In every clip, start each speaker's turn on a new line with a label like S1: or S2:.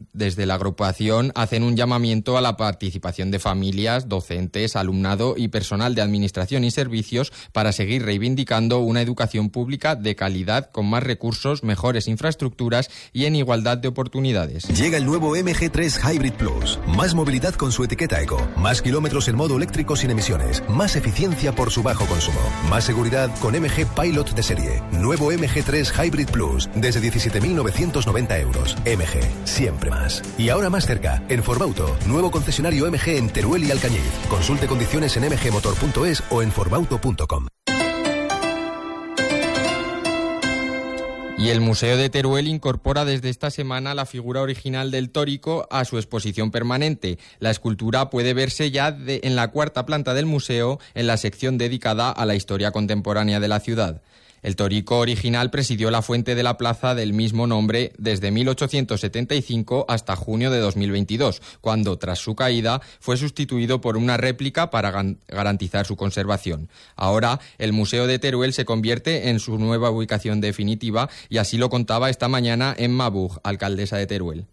S1: Desde la agrupación hacen un llamamiento a la participación de familias, docentes, alumnado y personal de administración y servicios para seguir reivindicando una educación pública de calidad con más recursos, mejores infraestructuras y en igualdad de oportunidades.
S2: Llega el nuevo MG3 Hybrid Plus. Más movilidad con su etiqueta eco, más kilómetros en modo eléctrico sin emisiones, más eficiencia por su bajo consumo, más seguridad con MG Pilot de serie. Nuevo MG3 Hybrid Plus desde 17.990 euros. MG, siempre más. Y ahora más cerca, en Formauto, nuevo concesionario MG en Teruel y Alcañiz. Consulte condiciones en mgmotor.es o en formauto.com.
S1: Y el Museo de Teruel incorpora desde esta semana la figura original del Tórico a su exposición permanente. La escultura puede verse ya en la cuarta planta del museo, en la sección dedicada a la historia contemporánea de la ciudad. El Tórico original presidió la fuente de la plaza del mismo nombre desde 1875 hasta junio de 2022, cuando, tras su caída, fue sustituido por una réplica para garantizar su conservación. Ahora, el Museo de Teruel se convierte en su nueva ubicación definitiva y así lo contaba esta mañana Emma Bug, alcaldesa de Teruel.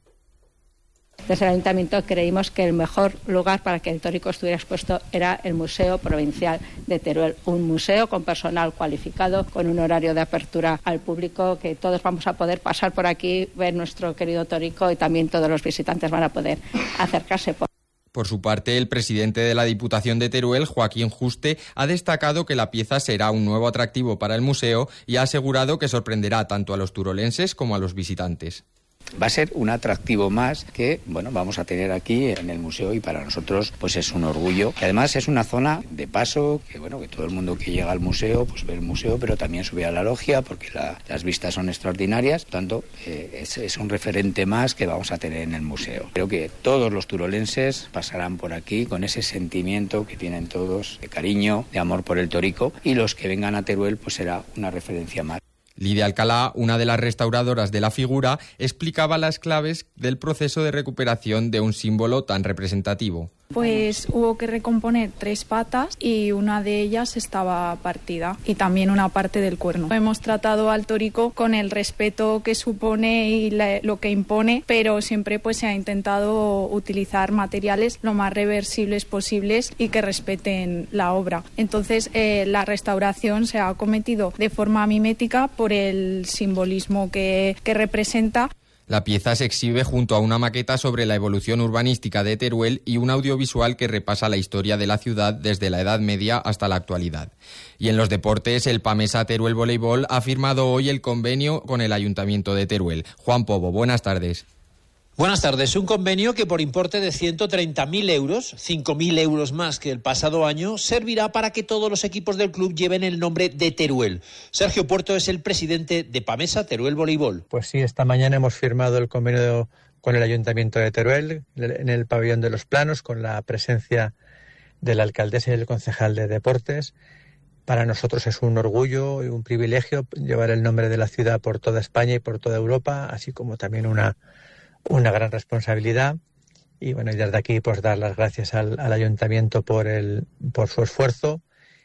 S3: Desde el Ayuntamiento creímos que el mejor lugar para que el Tórico estuviera expuesto era el Museo Provincial de Teruel, un museo con personal cualificado, con un horario de apertura al público, que todos vamos a poder pasar por aquí, ver nuestro querido Tórico y también todos los visitantes van a poder acercarse.
S1: Por su parte, el presidente de la Diputación de Teruel, Joaquín Juste, ha destacado que la pieza será un nuevo atractivo para el museo y ha asegurado que sorprenderá tanto a los turolenses como a los visitantes.
S4: Va a ser un atractivo más que, vamos a tener aquí en el museo y para nosotros pues es un orgullo. Y además es una zona de paso que todo el mundo que llega al museo pues ve el museo, pero también sube a la logia porque las vistas son extraordinarias. Por tanto, es un referente más que vamos a tener en el museo. Creo que todos los turolenses pasarán por aquí con ese sentimiento que tienen todos de cariño, de amor por el Tórico, y los que vengan a Teruel pues será una referencia más.
S1: Lidia Alcalá, una de las restauradoras de la figura, explicaba las claves del proceso de recuperación de un símbolo tan representativo.
S5: Pues hubo que recomponer 3 patas y una de ellas estaba partida y también una parte del cuerno. Hemos tratado al Tórico con el respeto que supone y lo que impone, pero siempre pues se ha intentado utilizar materiales lo más reversibles posibles y que respeten la obra. Entonces la restauración se ha cometido de forma mimética por el simbolismo que representa.
S1: La pieza se exhibe junto a una maqueta sobre la evolución urbanística de Teruel y un audiovisual que repasa la historia de la ciudad desde la Edad Media hasta la actualidad. Y en los deportes, el Pamesa Teruel Voleibol ha firmado hoy el convenio con el Ayuntamiento de Teruel. Juan Pobo, buenas tardes.
S6: Buenas tardes. Un convenio que por importe de 130.000 euros, 5.000 euros más que el pasado año, servirá para que todos los equipos del club lleven el nombre de Teruel. Sergio Puerto es el presidente de Pamesa Teruel Voleibol.
S7: Pues sí, esta mañana hemos firmado el convenio con el Ayuntamiento de Teruel en el pabellón de los Planos, con la presencia de la alcaldesa y el concejal de deportes. Para nosotros es un orgullo y un privilegio llevar el nombre de la ciudad por toda España y por toda Europa, así como también una gran responsabilidad. Y desde aquí pues dar las gracias al Ayuntamiento por su esfuerzo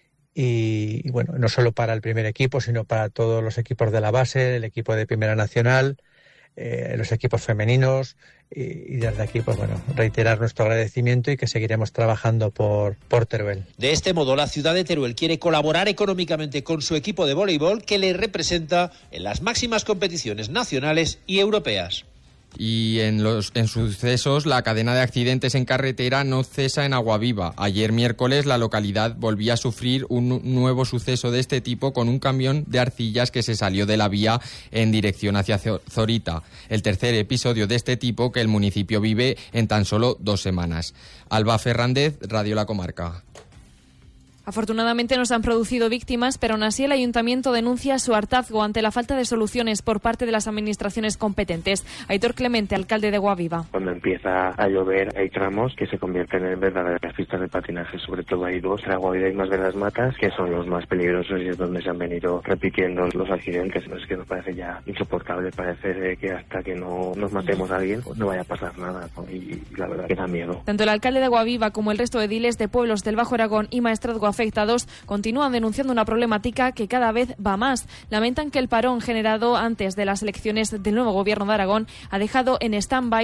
S7: y no solo para el primer equipo, sino para todos los equipos de la base, el equipo de Primera Nacional, los equipos femeninos, y desde aquí reiterar nuestro agradecimiento y que seguiremos trabajando por Teruel.
S6: De este modo, la ciudad de Teruel quiere colaborar económicamente con su equipo de voleibol que le representa en las máximas competiciones nacionales y europeas.
S1: Y en sucesos, la cadena de accidentes en carretera no cesa en Aguaviva. Ayer miércoles la localidad volvía a sufrir un nuevo suceso de este tipo con un camión de arcillas que se salió de la vía en dirección hacia Zorita. El tercer episodio de este tipo que el municipio vive en tan solo 2 semanas. Alba Fernández, Radio La Comarca.
S8: Afortunadamente no se han producido víctimas, pero aún así el Ayuntamiento denuncia su hartazgo ante la falta de soluciones por parte de las administraciones competentes. Aitor Clemente, alcalde de Guaviva.
S9: Cuando empieza a llover hay tramos que se convierten en verdaderas pistas de patinaje, sobre todo hay 2, la Guaviva y Más de las Matas, que son los más peligrosos y es donde se han venido repitiendo los accidentes. Es que nos parece ya insoportable, parece que hasta que no nos matemos a alguien pues no vaya a pasar nada, ¿no? Y la verdad que da miedo.
S8: Tanto el alcalde de Guaviva como el resto de ediles de pueblos del Bajo Aragón y Maestrazgo afectados continúan denunciando una problemática que cada vez va más. Lamentan que el parón generado antes de las elecciones del nuevo gobierno de Aragón ha dejado en stand-by